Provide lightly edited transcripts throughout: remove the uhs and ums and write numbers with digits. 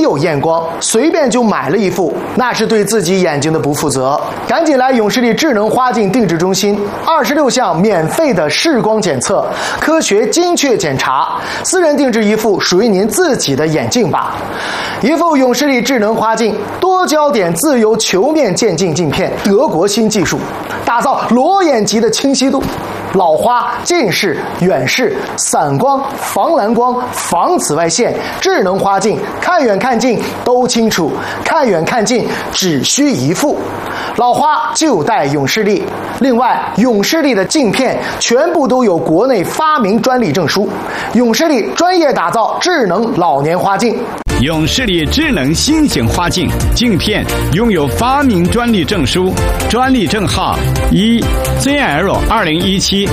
有验光，随便就买了一副，那是对自己眼睛的不负责。赶紧来永视力智能花镜定制中心，26项免费的视光检测，科学精确检查，私人定制一副属于您自己的眼镜吧。一副永视力智能花镜，多焦点自由球面渐进镜片，德国新技术，打造裸眼级的清晰度。老花、近视、远视、散光、防蓝光、防紫外线，智能花镜，看远看近都清楚，看远看近只需一副。老花就带永视力。另外，永视力的镜片全部都有国内发明专利证书。永视力专业打造智能老年花镜。 永视力智能新型花镜镜片拥有发明专利证书，专利证号1ZL2017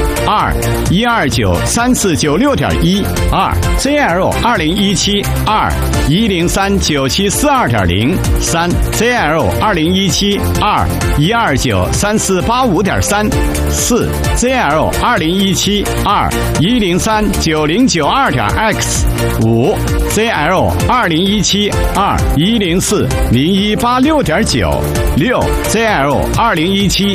2129349.1 2ZL2017 2103974.2 3ZL2017 2129485.3 4ZL2017 2103909.X 5ZL2017 2104018.9 6ZL2017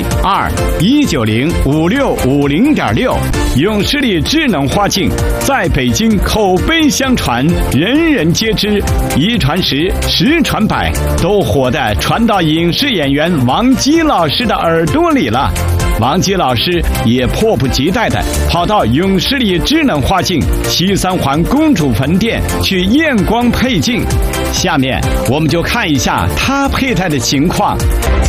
2190565.6永视力智能花镜在北京口碑相传，人人皆知，一传十，十传百，都火的传到影视演员王姬老师的耳朵里了。王姬老师也迫不及待地跑到永视力智能花镜西三环公主坟店去验光配镜。下面我们就看一下他佩戴的情况。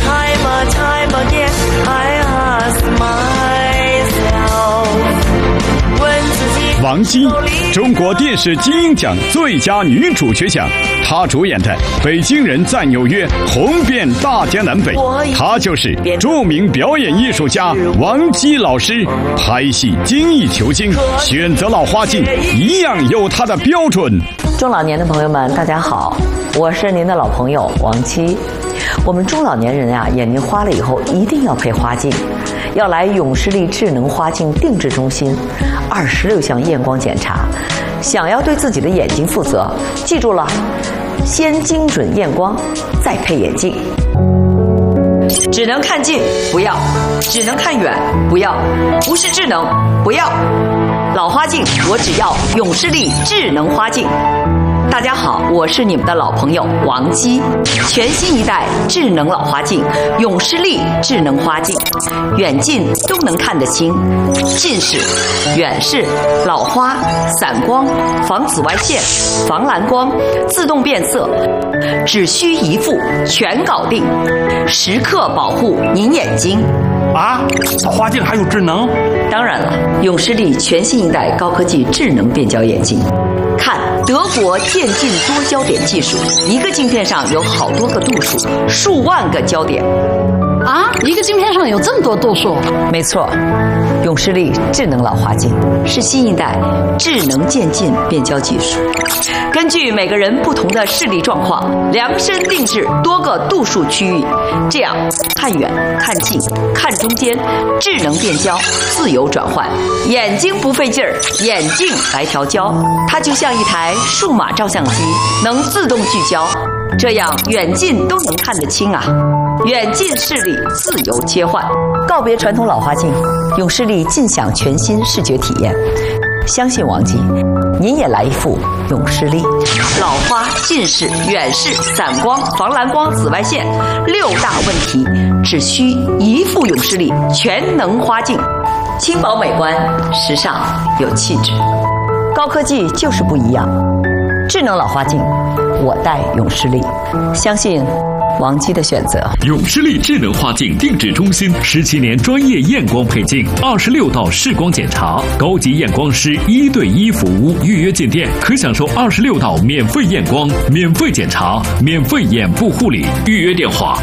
王姬，中国电视金鹰奖最佳女主角奖，她主演的《北京人在纽约》红遍大江南北。她就是著名表演艺术家王姬老师。拍戏精益求精，选择老花镜一样有她的标准。 中老年的朋友们，大家好，我是您的老朋友王姬。我们中老年人啊，眼睛花了以后一定要配花镜，要来永视力智能花镜定制中心，26项验光检查。想要对自己的眼睛负责，记住了，先精准验光，再配眼镜。只能看近不要，只能看远不要，不是智能不要。老花镜我只要永视力智能花镜。大家好，我是你们的老朋友王姬。全新一代智能老花镜永视力智能花镜，远近都能看得清，近视、远视、老花、散光、防紫外线、防蓝光、自动变色，只需一副全搞定，时刻保护您眼睛。 啊，老花镜还有智能？ 当然了，永视力全新一代高科技智能变焦眼镜。看德国渐进多焦点技术，一个镜片上有好多个度数，数万个焦点。 啊，一个镜片上有这么多度数？ 没错，永视力智能老花镜是新一代智能渐进变焦技术，根据每个人不同的视力状况，量身定制多个度数区域，这样看远、看近、看中间，智能变焦，自由转换，眼睛不费劲儿，眼镜来调焦，它就像一台数码照相机，能自动聚焦，这样远近都能看得清啊。远近视力自由切换，告别传统老花镜，永视力尽享全新视觉体验。相信王姬，您也来一副永视力。老花、近视、远视、散光、防蓝光、紫外线6大问题，只需一副永视力全能花镜，轻薄美观，时尚有气质。高科技就是不一样，智能老花镜，我戴永视力，相信王姬的选择。 永视力智能花镜定制中心17年专业验光配镜，26道视光检查，高级验光师1对1服务。预约进店可享受26道免费验光、免费检查、免费眼部护理。预约电话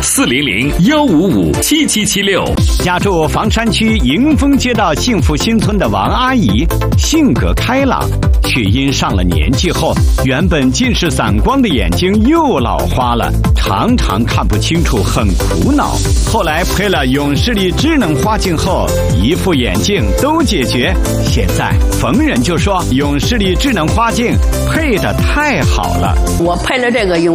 400-155-7776。 家住房山区迎丰街道幸福新村的王阿姨，性格开朗，却因上了年纪后，原本近视散光的眼睛又老花了，常常看不清楚，很苦恼。后来配了永视力智能花镜后，一副眼镜都解决。现在逢人就说永视力智能花镜配得太好了。 我配了这个永